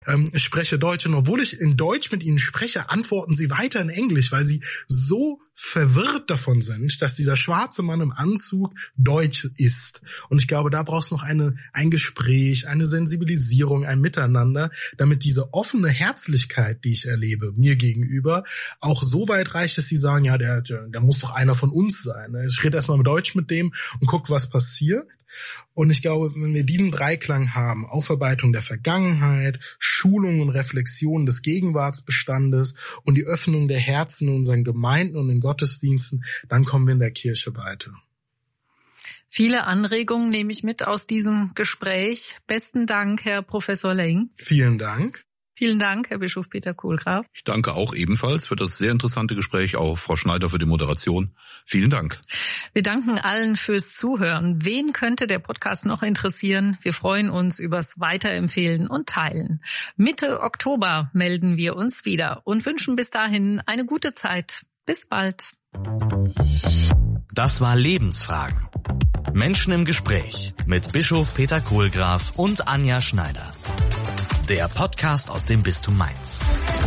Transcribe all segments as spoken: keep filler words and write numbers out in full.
ähm, ich spreche Deutsch und obwohl ich in Deutsch mit ihnen spreche, antworten sie weiter in Englisch, weil sie so verwirrt davon sind, dass dieser schwarze Mann im Anzug Deutsch ist. Und ich glaube, da brauchst du noch eine, ein Gespräch, eine Sensibilisierung, ein Miteinander, damit diese offene Herzlichkeit, die ich erlebe, mir gegenüber, auch so weit reicht, dass sie sagen, ja, der, der, der muss doch einer von uns sein. Ich rede erstmal mit Deutsch mit dem und guck, was passiert. Und ich glaube, wenn wir diesen Dreiklang haben, Aufarbeitung der Vergangenheit, Schulung und Reflexion des Gegenwartsbestandes und die Öffnung der Herzen in unseren Gemeinden und in Gottesdiensten, dann kommen wir in der Kirche weiter. Viele Anregungen nehme ich mit aus diesem Gespräch. Besten Dank, Herr Professor Leng. Vielen Dank. Vielen Dank, Herr Bischof Peter Kohlgraf. Ich danke auch ebenfalls für das sehr interessante Gespräch, auch Frau Schneider für die Moderation. Vielen Dank. Wir danken allen fürs Zuhören. Wen könnte der Podcast noch interessieren? Wir freuen uns übers Weiterempfehlen und Teilen. Mitte Oktober melden wir uns wieder und wünschen bis dahin eine gute Zeit. Bis bald. Das war Lebensfragen. Menschen im Gespräch mit Bischof Peter Kohlgraf und Anja Schneider. Der Podcast aus dem Bistum Mainz.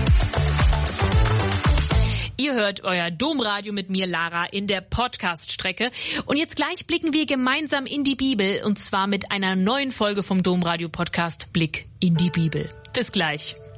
Ihr hört euer Domradio mit mir, Lara, in der Podcast-Strecke. Und jetzt gleich blicken wir gemeinsam in die Bibel. Und zwar mit einer neuen Folge vom Domradio-Podcast Blick in die Bibel. Bis gleich.